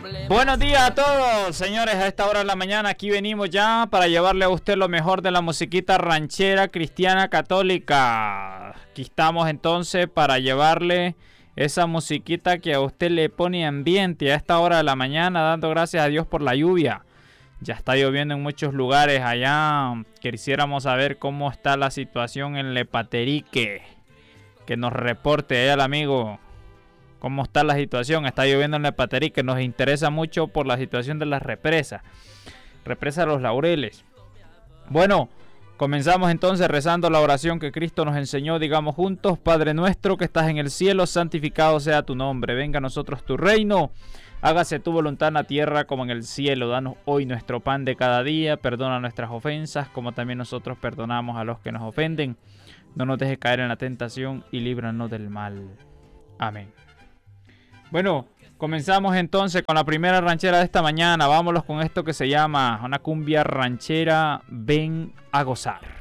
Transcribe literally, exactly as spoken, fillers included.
Buenos días a todos, señores. A esta hora de la mañana aquí venimos ya para llevarle a usted lo mejor de la musiquita ranchera cristiana católica. Aquí estamos entonces para llevarle esa musiquita que a usted le pone ambiente a esta hora de la mañana, dando gracias a Dios por la lluvia. Ya está lloviendo en muchos lugares allá. Quisiéramos saber cómo está la situación en Lepaterique. Que nos reporte allá el amigo cómo está la situación. Está lloviendo en Lepaterique. Nos interesa mucho por la situación de las represas. Represa Los Laureles. Bueno, comenzamos entonces rezando la oración que Cristo nos enseñó. Digamos juntos: Padre nuestro que estás en el cielo, santificado sea tu nombre. Venga a nosotros tu reino. Hágase tu voluntad en la tierra como en el cielo. Danos hoy nuestro pan de cada día. Perdona nuestras ofensas como también nosotros perdonamos a los que nos ofenden. No nos dejes caer en la tentación y líbranos del mal. Amén. Bueno, comenzamos entonces con la primera ranchera de esta mañana. Vámonos con esto que se llama una cumbia ranchera. Ven a gozar.